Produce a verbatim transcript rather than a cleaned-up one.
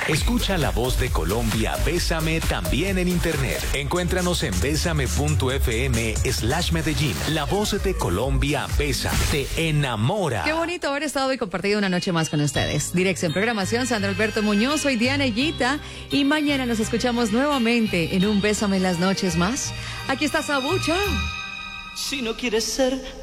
Escucha la voz de Colombia, Bésame, también en internet. Encuéntranos en bésame.fm slash Medellín. La voz de Colombia, Bésame, te enamora. Qué bonito haber estado y compartido una noche más con ustedes. Dirección Programación, Sandra Alberto Muñoz, soy Diana Higuita y mañana nos escuchamos nuevamente en un Bésame en las noches más. Aquí está Sabu, chao. Si no quieres ser